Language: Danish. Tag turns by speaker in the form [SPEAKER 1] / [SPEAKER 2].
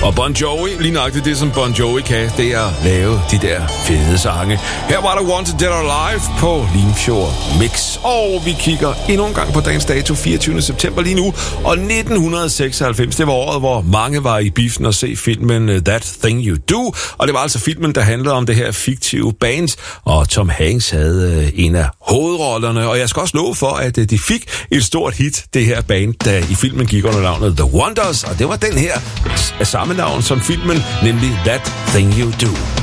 [SPEAKER 1] Og Bon Jovi, lige nøjagtigt det, som Bon Jovi kan, det er at lave de der fede sange. Her var der Wanted Dead or Alive på Limfjord Mix. Og vi kigger endnu en gang på dagens dato, 24. september lige nu. Og 1996, det var året, hvor mange var i biffen og se filmen That Thing You Do. Og det var altså filmen, der handlede om det her fiktive band. Og Tom Hanks havde en af hovedrollerne. Og jeg skal også love for, at de fik et stort hit, det her band, der i filmen gik under navnet The Wonders. Og det var den her af samme navn som filmen, nemlig That Thing You Do.